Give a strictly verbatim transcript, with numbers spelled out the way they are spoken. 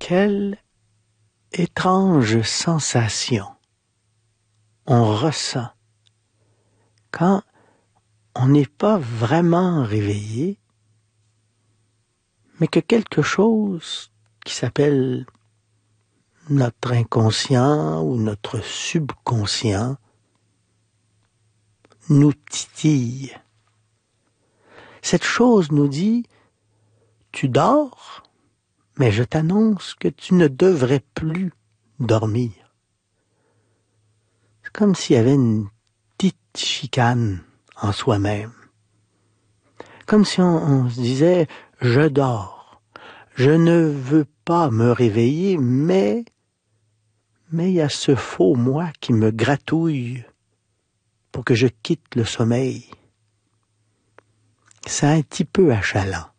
Quelle étrange sensation on ressent quand on n'est pas vraiment réveillé, mais que quelque chose qui s'appelle notre inconscient ou notre subconscient nous titille. Cette chose nous dit « Tu dors, mais je t'annonce que tu ne devrais plus dormir. » C'est comme s'il y avait une petite chicane en soi-même. Comme si on, on se disait « Je dors, je ne veux pas me réveiller, mais... » Mais il y a ce faux moi qui me gratouille pour que je quitte le sommeil. C'est un petit peu achalant.